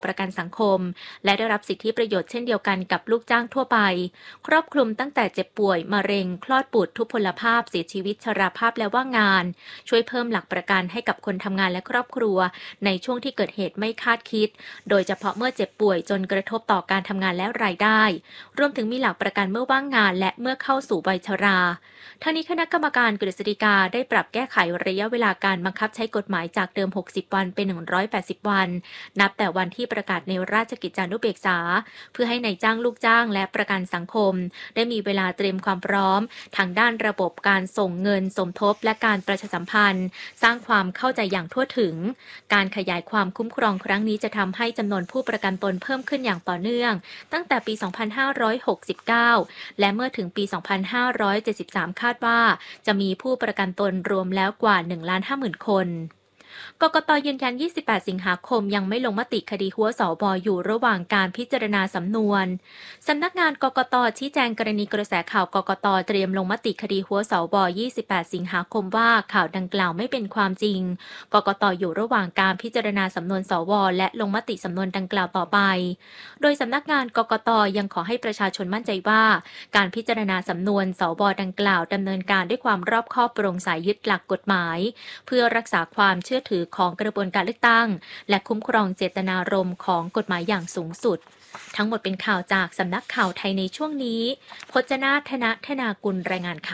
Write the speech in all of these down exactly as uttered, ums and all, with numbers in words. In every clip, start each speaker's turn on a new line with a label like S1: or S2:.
S1: ประกันสังคมและได้รับสิทธิประโยชน์เช่นเดียวกันกับลูกจ้างทั่วไปครอบคลุมตั้งแต่เจ็บป่วยมะเร็งคลอดบุตรทุพพลภาพเสียชีวิตชราภาพและว่างงานช่วยเพิ่มหลักประกันให้กับคนทำงานและครอบครัวในช่วงที่เกิดเหตุไม่คาดคิดโดยเฉพาะเมื่อเจ็บป่วยจนกระทบต่อการทำงานและรายได้รวมถึงมีหลักประกันเมื่อว่างงานและเมื่อเข้าสู่วัยชราทั้งนี้คณะกรรมการกฤษฎีกาได้ปรับแก้ไขระยะเวลาการบังคับใช้กฎหมายจากเดิมหกสิบวันเป็นหนึ่งร้อยแปดสิบวันนับแต่วันที่ประกาศในราชกิจจานุเบกษาเพื่อให้นายจ้างลูกจ้างและประกันสังคมได้มีเวลาเตรียมความพร้อมทางด้านระบบการส่งเงินสมทบและการประชาสัมพันธ์สร้างความเข้าใจอย่างทั่วถึงการขยายความคุ้มครองครั้งนี้จะทำให้จำนวนผู้ประกันตนเพิ่มขึ้นอย่างต่อเนื่องตั้งแต่ปี สองพันห้าร้อยหกสิบเก้า และเมื่อถึงปี สองพันห้าร้อยเจ็ดสิบสาม คาดว่าจะมีผู้ประกันตนรวมแล้วกว่า หนึ่งล้านห้าหมื่น คนกกต.ยืนยันยี่สิบแปดสิงหาคมยังไม่ลงมติคดีหัวสบอยู่ระหว่างการพิจารณาสำนวนสำนักงานกกต.ชี้แจงกรณีกระแสข่าวกกต.เตรียมลงมติคดีหัวสบยี่สิบแปดสิงหาคมว่าข่าวดังกล่าวไม่เป็นความจริงกกต.อยู่ระหว่างการพิจารณาสำนวนสวและลงมติสำนวนดังกล่าวต่อไปโดยสำนักงานกกต.ยังขอให้ประชาชนมั่นใจว่าการพิจารณาสำนวนสวดังกล่าวดำเนินการด้วยความรอบคอบโปร่งใสยึดหลักกฎหมายเพื่อรักษาความเชื่อถือของกระบวนการเลือกตั้งและคุ้มครองเจตนารมณ์ของกฎหมายอย่างสูงสุดทั้งหมดเป็นข่าวจากสำนักข่าวไทยในช่วงนี้พจนาธนธนากุลรายงานค่ะ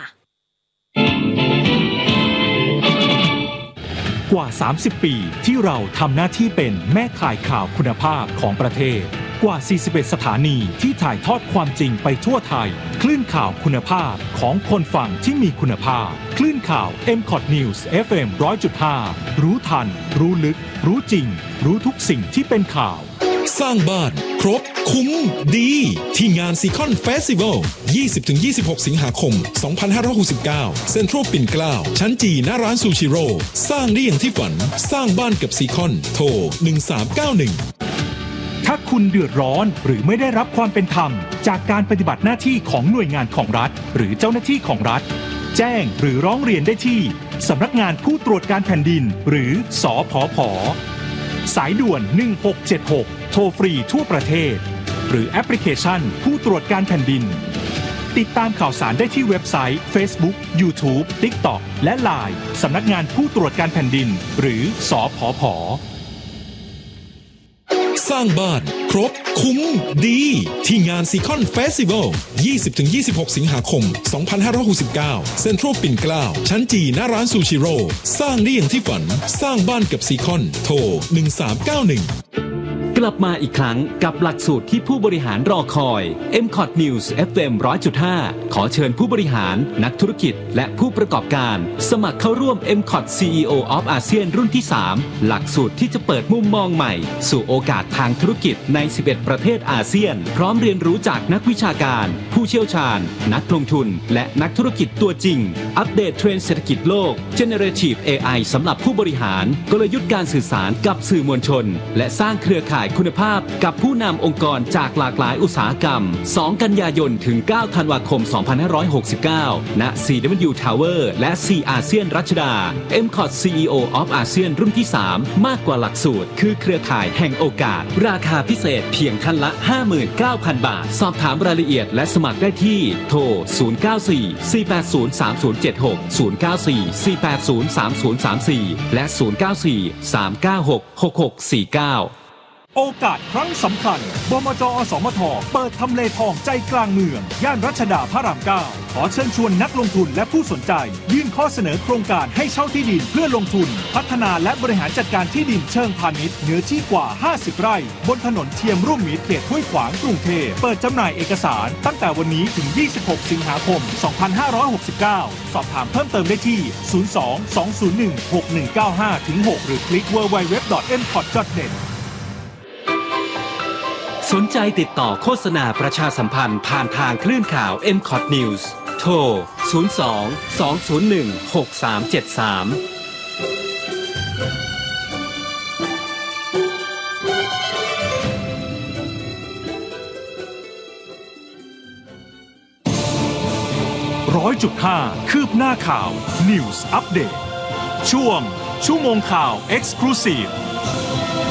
S2: กว่าสามสิบปีที่เราทำหน้าที่เป็นแม่ข่ายข่าวคุณภาพของประเทศกว่าสี่สิบเอ็ดสถานีที่ถ่ายทอดความจริงไปทั่วไทยคลื่นข่าวคุณภาพของคนฟังที่มีคุณภาพคลื่นข่าว เอ็ม คอท News เอฟ เอ็ม หนึ่งร้อยจุดห้า รู้ทันรู้ลึกรู้จริงรู้ทุกสิ่งที่เป็นข่าว
S3: สร้างบ้านครบคุ้มดีที่งานซีคอนเฟสติวัล ยี่สิบถึงยี่สิบหก สิงหาคม สองพันห้าร้อยหกสิบเก้า เซ็นทรัลปิ่นเกล้าชั้นจีหน้าร้านซูชิโร่สร้างได้อย่างที่ฝันสร้างบ้านกับซีคอนโทรหนึ่งสามเก้าหนึ่ง
S2: ถ้าคุณเดือดร้อนหรือไม่ได้รับความเป็นธรรมจากการปฏิบัติหน้าที่ของหน่วยงานของรัฐหรือเจ้าหน้าที่ของรัฐแจ้งหรือร้องเรียนได้ที่สำนักงานผู้ตรวจการแผ่นดินหรือสผผ.สายด่วนหนึ่งหกเจ็ดหกโทรฟรีทั่วประเทศหรือแอปพลิเคชันผู้ตรวจการแผ่นดินติดตามข่าวสารได้ที่เว็บไซต์ Facebook YouTube TikTok และ ไลน์ สำนักงานผู้ตรวจการแผ่นดินหรือสผผ.
S3: สร้างบ้านครบคุ้มดีที่งานซีคอนเฟสติวัล ยี่สิบถึงยี่สิบหก สิงหาคม สองพันห้าร้อยหกสิบเก้า เซ็นทรัลปิ่นเกล้าชั้นจีหน้าร้านซูชิโร่สร้างได้อย่างที่ฝันสร้างบ้านกับซีคอนโทรหนึ่งสามเก้าหนึ่ง
S4: กลับมาอีกครั้งกับหลักสูตรที่ผู้บริหารรอคอย เอ็ม คอท News เอฟ เอ็ม หนึ่งร้อยจุดห้า ขอเชิญผู้บริหารนักธุรกิจและผู้ประกอบการสมัครเข้าร่วม เอ็ม คอท ซี อี โอ of อาเซียนรุ่นที่สามหลักสูตรที่จะเปิดมุมมองใหม่สู่โอกาสทางธุรกิจในสิบเอ็ดประเทศอาเซียนพร้อมเรียนรู้จากนักวิชาการผู้เชี่ยวชาญนักลงทุนและนักธุรกิจตัวจริงอัปเดตเทรนด์เศรษฐกิจโลก Generative เอ ไอ สำหรับผู้บริหารกลยุทธ์การสื่อสารกับสื่อมวลชนและสร้างเครือข่ายคุณภาพกับผู้นำองค์กรจากหลากหลายอุตสาหกรรมสองกันยายนถึงเก้าธันวาคมสองพันห้าร้อยหกสิบเก้าณ ซี ดับเบิลยู Tower และ C อาเซียนรัชดา เอ็ม คอท ซี อี โอ of อาเซียนรุ่นที่สามมากกว่าหลักสูตรคือเครือข่ายแห่งโอกาสราคาพิเศษเพียงท่านละ ห้าหมื่นเก้าพัน บาทสอบถามรายละเอียดและสมัครได้ที่โทรศูนย์ เก้า สี่ สี่ แปด ศูนย์ สาม ศูนย์ เจ็ด หก ศูนย์ เก้า สี่ สี่ แปด ศูนย์ สาม ศูนย์ สาม สี่และศูนย์ เก้า สี่ สาม เก้า หก หก หก สี่ เก้า
S2: โอกาสครั้งสำคัญบมจ.อสมท.เปิดทำเลทองใจกลางเมืองย่านรัชดาพระรามเก้าขอเชิญชวนนักลงทุนและผู้สนใจยื่นข้อเสนอโครงการให้เช่าที่ดินเพื่อลงทุนพัฒนาและบริหารจัดการที่ดินเชิงพาณิชย์เนื้อที่กว่าห้าสิบไร่บนถนนเทียมรุ่มมิตรเขตห้วยขวางกรุงเทพเปิดจำหน่ายเอกสารตั้งแต่วันนี้ถึงยี่สิบหกสิงหาคมสองพันห้าร้อยหกสิบเก้าสอบถามเพิ่มเติมได้ที่ศูนย์ สอง สอง ศูนย์ หนึ่ง หก หนึ่ง เก้า ห้า หกหรือคลิก ดับเบิลยู ดับเบิลยู ดับเบิลยู ดอท เอ็ม คอท ดอท เน็ต
S4: สนใจติดต่อโฆษณาประชาสัมพันธ์ผ่านทางคลื่นข่าว เอ็ม คอท News โทรศูนย์ สอง สอง ศูนย์ หนึ่ง หก สาม เจ็ด สาม
S2: ร้อยจุดห้าคืบหน้าข่าว News Update ช่วงชั่วโมงข่าว Exclusive